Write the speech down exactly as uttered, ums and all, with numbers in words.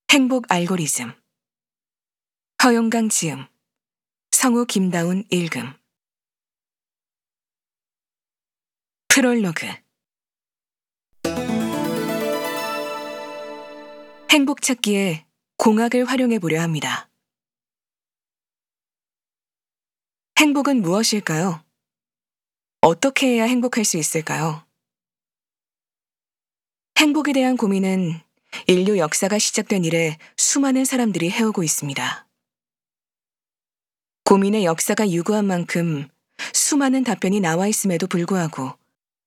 행복 알고리즘. 허용강 지음. 성우 김다운 읽음. 프롤로그. 행복 찾기에 공학을 활용해 보려 합니다. 행복은 무엇일까요? 어떻게 해야 행복할 수 있을까요? 행복에 대한 고민은 인류 역사가 시작된 이래 수많은 사람들이 해오고 있습니다. 고민의 역사가 유구한 만큼 수많은 답변이 나와 있음에도 불구하고